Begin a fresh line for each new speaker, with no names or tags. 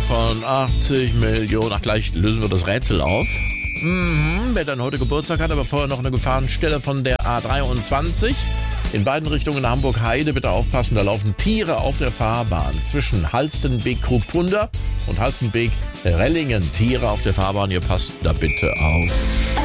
von 80 Millionen. Ach, gleich lösen wir das Rätsel auf. Wer dann heute Geburtstag hat, aber vorher noch eine Gefahrenstelle von der A23. In beiden Richtungen Hamburg-Heide, bitte aufpassen, da laufen Tiere auf der Fahrbahn. Zwischen Halstenbek-Krupunda und Halstenbek-Rellingen. Tiere auf der Fahrbahn, ihr passt da bitte auf.